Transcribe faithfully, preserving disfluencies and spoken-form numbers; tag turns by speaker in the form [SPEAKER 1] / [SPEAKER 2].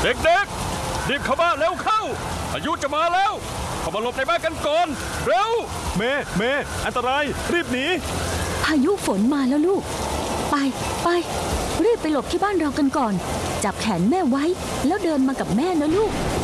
[SPEAKER 1] เด็กๆรีบเข้าบ้านเร็วเข้าพายุจะมาแล้วเข้ามาหลบในบ้านกันก่อนเร็ว
[SPEAKER 2] เมย์เมย์อันตรายรีบหนี
[SPEAKER 3] พายุฝนมาแล้วลูกไปไปรีบไปหลบที่บ้านเรากันก่อนจับแขนแม่ไว้แล้วเดินมากับแม่นะลูก